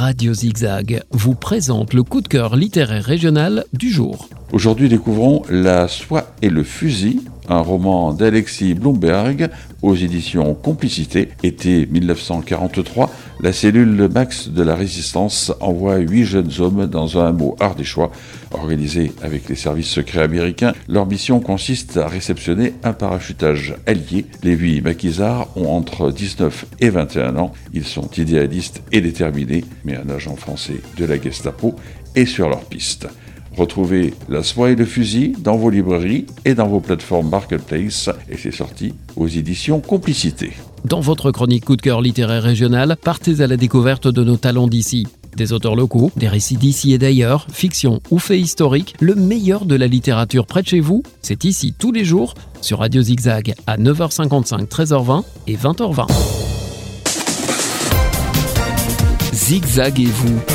Radio Zigzag vous présente le coup de cœur littéraire régional du jour. Aujourd'hui, découvrons La soie et le fusil, un roman d'Alexis Blumberg aux éditions Complicité. Été 1943, la cellule Max de la Résistance envoie 8 jeunes hommes dans un hameau ardéchois organisé avec les services secrets américains. Leur mission consiste à réceptionner un parachutage allié. Les 8 maquisards ont entre 19 et 21 ans. Ils sont idéalistes et déterminés, mais un agent français de la Gestapo est sur leur piste. Retrouvez La soie et le fusil dans vos librairies et dans vos plateformes Marketplace, et c'est sorti aux éditions Complicité. Dans votre chronique coup de cœur littéraire régional, partez à la découverte de nos talents d'ici. Des auteurs locaux, des récits d'ici et d'ailleurs, fiction ou faits historiques, le meilleur de la littérature près de chez vous, c'est ici tous les jours sur Radio Zigzag à 9h55, 13h20 et 20h20. Zigzag et vous.